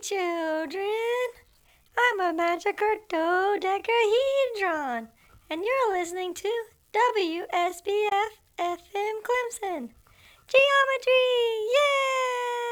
children! I'm a magical dodecahedron, and you're listening to WSBF FM Clemson. Geometry! Yay!